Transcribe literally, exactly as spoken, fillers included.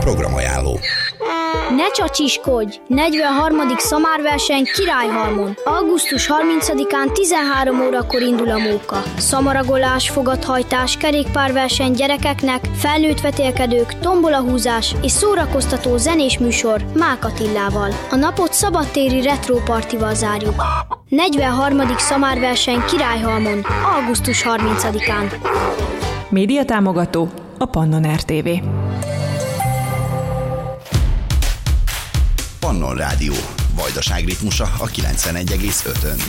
Programajánló. Ne csacsiskodj! negyvenharmadik szamárverseny Királyhalmon. augusztus harmincadikán tizenhárom órakor indul a móka. Szamaragolás, fogathajtás, kerékpárverseny gyerekeknek, felnőtt vetélkedők, tombolahúzás és szórakoztató zenés műsor Mák Attillával. A napot szabadtéri retro partival zárjuk. negyvenharmadik szamárverseny Királyhalmon. augusztus harmincadikán. Médiatámogató a Pannon er té vé. Pannon Rádió. Vajdaság ritmusa a kilencvenegy egész ötön.